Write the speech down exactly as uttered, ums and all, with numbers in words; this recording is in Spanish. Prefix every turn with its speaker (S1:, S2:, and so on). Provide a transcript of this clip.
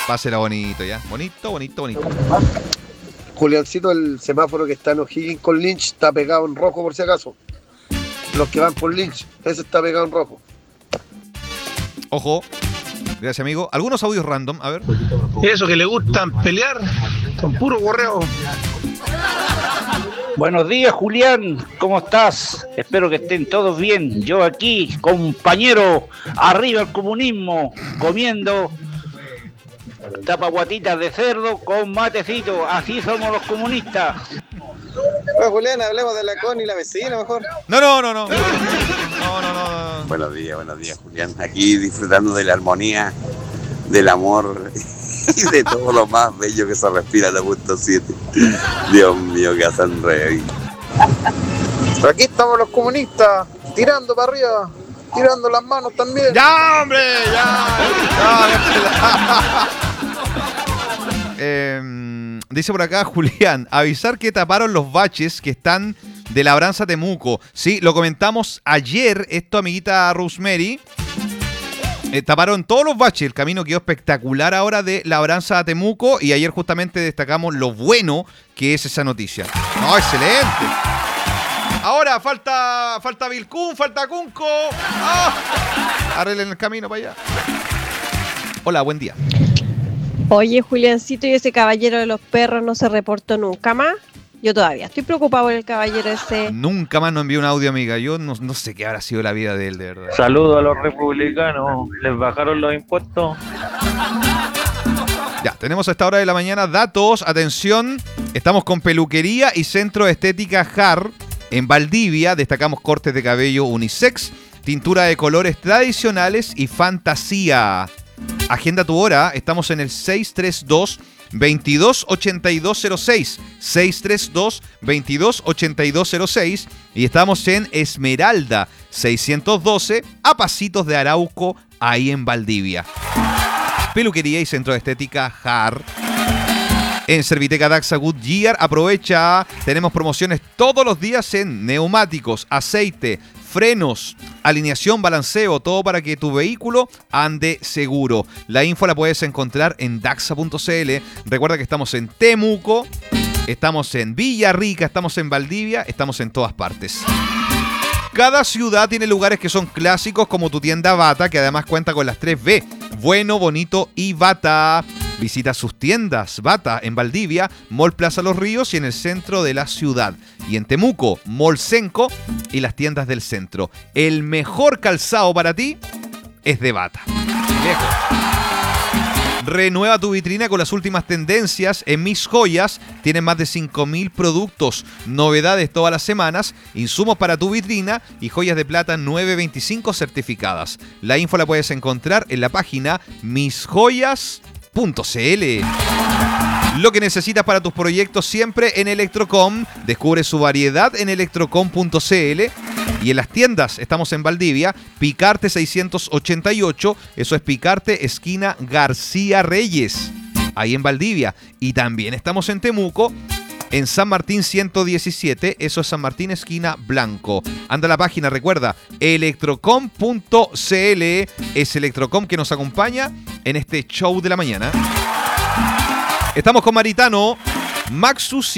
S1: Pásela bonito, ¿ya? Bonito, bonito, bonito.
S2: Juliancito, el semáforo que está en O'Higgins con Lynch está pegado en rojo por si acaso. Los que van por Lynch, ese está pegado en rojo.
S1: Ojo. Gracias, amigo. Algunos audios random, a ver.
S3: Eso que le gustan pelear, son puro correo.
S4: Buenos días, Julián, ¿cómo estás? Espero que estén todos bien. Yo aquí, compañero, arriba el comunismo, comiendo tapaguatitas de cerdo con matecito. Así somos los comunistas.
S5: Bueno, Julián, hablemos de la Con y la vecina mejor.
S1: No, no, no, no. No, no, no.
S6: Buenos días, buenos días, Julián. Aquí disfrutando de la armonía, del amor y de todo lo más bello que se respira en la punto siete. Dios mío, que hacen reír.
S5: Aquí estamos los comunistas, tirando para arriba, tirando las manos también.
S1: ¡Ya, hombre! ¡Ya! ya eh, dice por acá Julián, avisar que taparon los baches que están de Labranza Temuco. Sí, lo comentamos ayer, esto, amiguita Rosemary. Eh, taparon todos los baches, el camino quedó espectacular ahora de Labranza a Temuco y ayer justamente destacamos lo bueno que es esa noticia. ¡No, excelente! Ahora falta falta Vilcún, falta Cunco. ¡Ah! Arreglen el camino para allá. Hola, buen día.
S7: Oye, Juliancito, ¿y ese caballero de los perros no se reportó nunca más? Yo todavía estoy preocupado por el caballero ese.
S1: Nunca más nos envió un audio, amiga. Yo no, no sé qué habrá sido la vida de él, de verdad.
S8: Saludos a los republicanos. ¿Les bajaron los impuestos?
S1: Ya, tenemos a esta hora de la mañana datos. Atención, estamos con peluquería y centro de estética H A R en Valdivia. Destacamos cortes de cabello unisex, tintura de colores tradicionales y fantasía. Agenda tu hora. Estamos en el seis tres dos, veintidós ochenta y dos cero seis. seis tres dos, veintidós ochenta y dos cero seis. Y estamos en Esmeralda seiscientos doce, a pasitos de Arauco, ahí en Valdivia. Peluquería y centro de estética H A R. En Serviteca Daxa Goodyear, aprovecha, tenemos promociones todos los días en neumáticos, aceite, frenos, alineación, balanceo, todo para que tu vehículo ande seguro. La info la puedes encontrar en daxa punto c l. Recuerda que estamos en Temuco, estamos en Villarrica, estamos en Valdivia, estamos en todas partes. Cada ciudad tiene lugares que son clásicos, como tu tienda Bata, que además cuenta con las tres B: bueno, bonito y Bata. Visita sus tiendas Bata en Valdivia, Mall Plaza Los Ríos y en el centro de la ciudad. Y en Temuco, Mall Senco y las tiendas del centro. El mejor calzado para ti es de Bata. Viejo. Renueva tu vitrina con las últimas tendencias en Mis Joyas. Tienen más de cinco mil productos, novedades todas las semanas, insumos para tu vitrina y joyas de plata nueve veinticinco certificadas. La info la puedes encontrar en la página mis joyas punto c l. Lo que necesitas para tus proyectos siempre en Electrocom. Descubre su variedad en electrocom punto c l. Y en las tiendas, estamos en Valdivia, Picarte seiscientos ochenta y ocho, eso es Picarte, esquina García Reyes, ahí en Valdivia. Y también estamos en Temuco, en San Martín ciento diecisiete, eso es San Martín, esquina Blanco. Anda a la página, recuerda, electrocom punto c l. Es Electrocom que nos acompaña en este show de la mañana. Estamos con Maritano, Maxus